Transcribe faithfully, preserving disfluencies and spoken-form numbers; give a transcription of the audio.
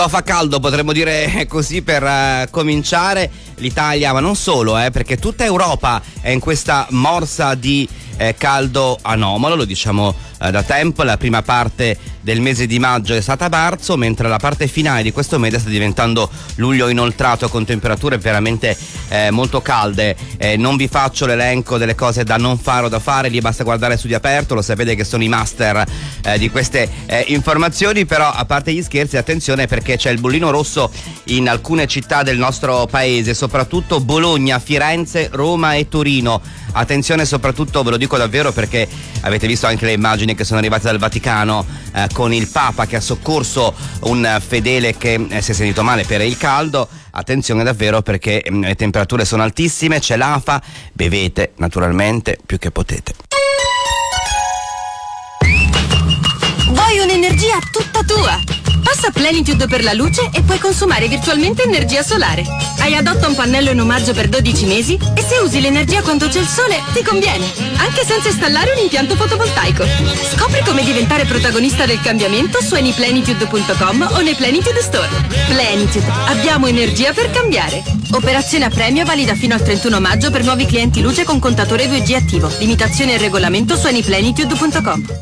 Fa caldo, potremmo dire così, per uh, cominciare. L'Italia, ma non solo, eh, perché tutta Europa è in questa morsa di eh, caldo anomalo, lo diciamo eh, da tempo. La prima parte del mese di maggio è stata marzo, mentre la parte finale di questo mese sta diventando luglio inoltrato, con temperature veramente eh, molto calde. Eh, non vi faccio l'elenco delle cose da non fare o da fare, lì basta guardare Studio Aperto, lo sapete che sono i master eh, di queste eh, informazioni. Però, a parte gli scherzi, attenzione, perché c'è il bollino rosso in alcune città del nostro paese, soprattutto Bologna, Firenze, Roma e Torino. Attenzione, soprattutto, ve lo dico davvero, perché avete visto anche le immagini che sono arrivate dal Vaticano eh, con il Papa che ha soccorso un fedele che eh, si è sentito male per il caldo. Attenzione davvero, perché mh, le temperature sono altissime, c'è l'afa, bevete naturalmente più che potete. Vuoi un'energia tutta tua? Passa Plenitude per la luce e puoi consumare virtualmente energia solare. Hai adotta un pannello in omaggio per dodici mesi e se usi l'energia quando c'è il sole ti conviene, anche senza installare un impianto fotovoltaico. Scopri come diventare protagonista del cambiamento su anyplenitude punto com o nei Plenitude Store. Plenitude, abbiamo energia per cambiare. Operazione a premio valida fino al trentuno maggio per nuovi clienti luce con contatore due G attivo. Limitazioni e regolamento su anyplenitude punto com.